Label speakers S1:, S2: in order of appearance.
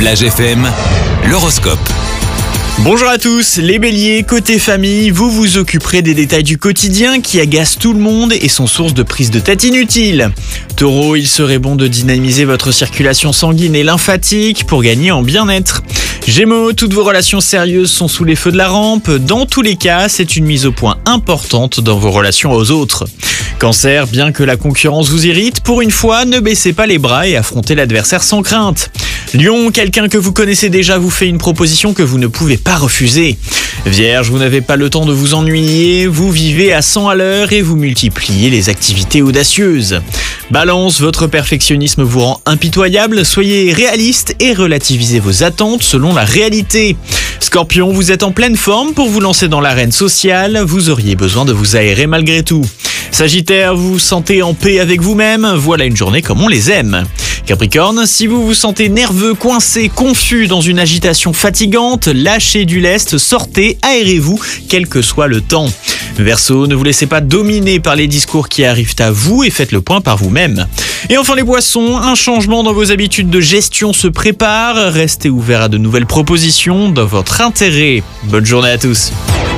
S1: Plage FM, l'horoscope.
S2: Bonjour à tous, les béliers, côté famille, vous vous occuperez des détails du quotidien qui agacent tout le monde et sont source de prise de tête inutile. Taureau, il serait bon de dynamiser votre circulation sanguine et lymphatique pour gagner en bien-être. Gémeaux, toutes vos relations sérieuses sont sous les feux de la rampe. Dans tous les cas, c'est une mise au point importante dans vos relations aux autres. Cancer, bien que la concurrence vous irrite, pour une fois, ne baissez pas les bras et affrontez l'adversaire sans crainte. Lion, quelqu'un que vous connaissez déjà vous fait une proposition que vous ne pouvez pas refuser. Vierge, vous n'avez pas le temps de vous ennuyer, vous vivez à 100 à l'heure et vous multipliez les activités audacieuses. Balance, votre perfectionnisme vous rend impitoyable, soyez réaliste et relativisez vos attentes selon la réalité. Scorpion, vous êtes en pleine forme pour vous lancer dans l'arène sociale, vous auriez besoin de vous aérer malgré tout. Sagittaire, vous vous sentez en paix avec vous-même, voilà une journée comme on les aime. Capricorne, si vous vous sentez nerveux, coincé, confus dans une agitation fatigante, lâchez du lest, sortez, aérez-vous, quel que soit le temps. Verseau, ne vous laissez pas dominer par les discours qui arrivent à vous et faites le point par vous-même. Et enfin les poissons, un changement dans vos habitudes de gestion se prépare, restez ouverts à de nouvelles propositions dans votre intérêt. Bonne journée à tous.